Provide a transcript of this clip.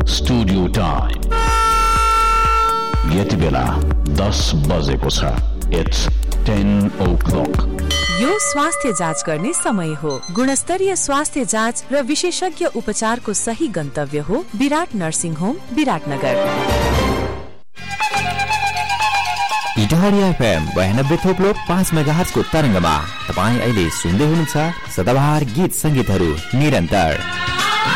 Studio time यति बेला 10 बजेको छ। It's 10 o'clock. यो स्वास्थ्य जाँच गर्ने समय हो। गुणस्तरीय स्वास्थ्य जाँच र विशेषज्ञ उपचारको सही गन्तव्य हो विराट nursing home Biratnagar. Itahari FM 92.5 megahertz को तरंगमा तपाई अहिले सुन्दै हुनुहुन्छ सदाबहार गीत संगीतहरू निरन्तर।